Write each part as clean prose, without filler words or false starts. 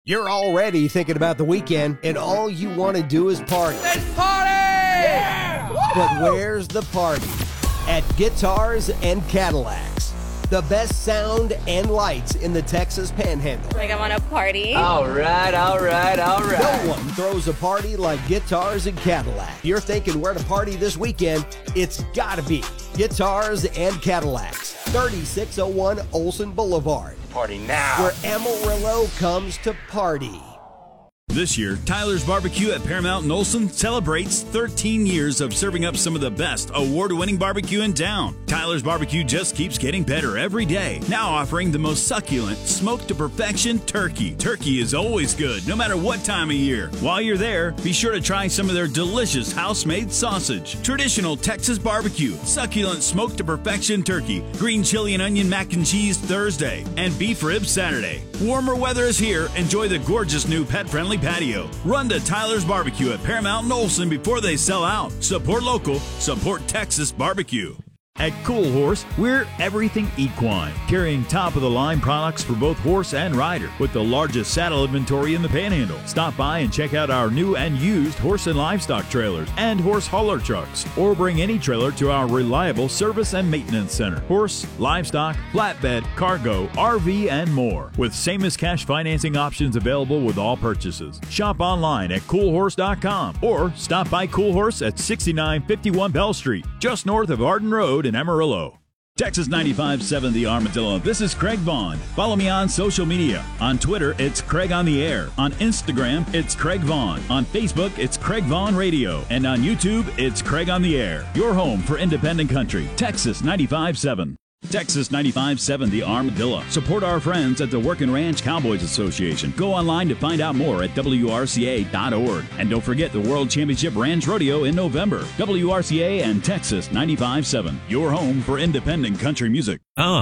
You're already thinking about the weekend, and all you want to do is party. Let's party! Yeah! But where's the party? At Guitars and Cadillacs. The best sound and lights in the Texas Panhandle. Like I want to party. All right. No one throws a party like Guitars and Cadillac. You're thinking where to party this weekend? It's gotta be Guitars and Cadillacs, 3601 Olson Boulevard. Party now. Where Amarillo comes to party. This year, Tyler's Barbecue at Paramount and Olson celebrates 13 years of serving up some of the best award-winning barbecue in town. Tyler's Barbecue just keeps getting better every day. Now offering the most succulent, smoked to perfection turkey. Turkey is always good, no matter what time of year. While you're there, be sure to try some of their delicious house-made sausage. Traditional Texas barbecue, succulent smoked to perfection turkey, green chili and onion mac and cheese Thursday, and beef ribs Saturday. Warmer weather is here. Enjoy the gorgeous new pet-friendly patio. Run to Tyler's Barbecue at Paramount and Olson before they sell out. Support local, support Texas barbecue. At Cool Horse, we're everything equine, carrying top-of-the-line products for both horse and rider, with the largest saddle inventory in the Panhandle. Stop by and check out our new and used horse and livestock trailers and horse hauler trucks, or bring any trailer to our reliable service and maintenance center. Horse, livestock, flatbed, cargo, RV, and more, with same-as-cash financing options available with all purchases. Shop online at coolhorse.com, or stop by Cool Horse at 6951 Bell Street, just north of Arden Road in Amarillo. Texas 95.7 The Armadillo. This is Craig Vaughn. Follow me on social media. On Twitter, it's Craig on the Air. On Instagram, it's Craig Vaughn. On Facebook, it's Craig Vaughn Radio. And on YouTube, it's Craig on the Air. Your home for independent country. Texas 95.7. Texas 95.7 The Armadillo. Support our friends at the Working Ranch Cowboys Association. Go online to find out more at WRCA.org. And don't forget the World Championship Ranch Rodeo in November. WRCA and Texas 95.7. Your home for independent country music.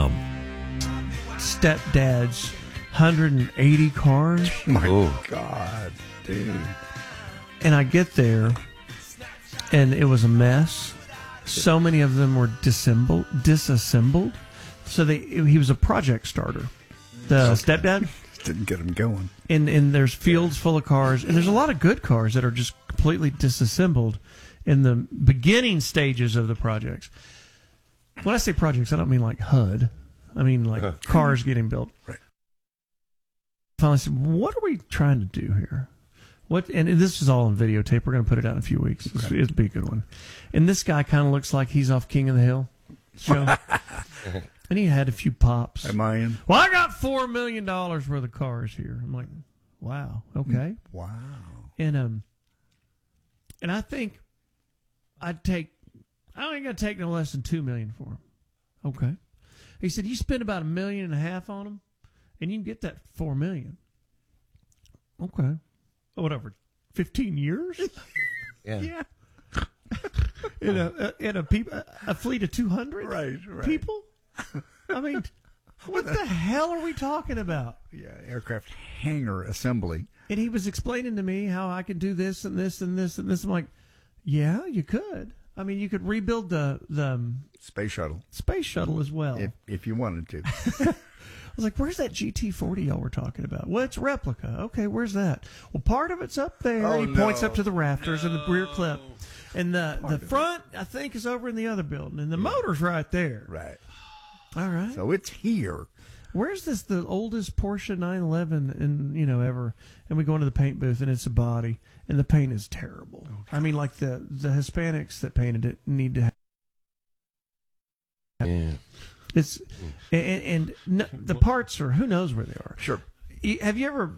Stepdad's 180 cars. My God, dude. And I get there, and it was a mess. So many of them were disassembled. So he was a project starter. The stepdad didn't get him going. And there's fields full of cars, and there's a lot of good cars that are just completely disassembled in the beginning stages of the projects. When I say projects, I don't mean like HUD. I mean like cars getting built. Right. Finally said, "What are we trying to do here?" And this is all on videotape. We're going to put it out in a few weeks. Okay. It'll be a good one. And this guy kind of looks like he's off King of the Hill show. And he had a few pops. Am I in? Well, I got $4 million worth of cars here. I'm like, wow, okay. Wow. And I think I ain't going to take no less than $2 million for them. Okay. He said, you spend about $1.5 million on them, and you can get that $4 million. Okay. Whatever, 15 years? Yeah. in a fleet of 200 right. people? I mean, what the hell are we talking about? Yeah, aircraft hangar assembly. And he was explaining to me how I could do this and this and this and this. I'm like, yeah, you could. I mean, you could rebuild the space shuttle as well. If you wanted to. I was like, where's that GT40 y'all were talking about? Well, it's replica. Okay, where's that? Well, part of it's up there. He points up to the rafters and the rear clip. And the front, I think, is over in the other building. And the motor's right there. Right. All right. So it's here. Where's the oldest Porsche 911 ever? And we go into the paint booth, and it's a body. And the paint is terrible. Okay. I mean, like the Hispanics that painted it need to have. Yeah. It's and the parts are, who knows where they are. Sure. Have you ever